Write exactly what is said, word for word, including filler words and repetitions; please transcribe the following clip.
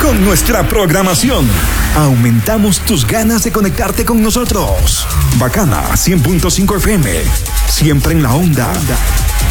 con nuestra programación. Aumentamos tus ganas de conectarte con nosotros. Bacana cien punto cinco F M. Siempre en la onda.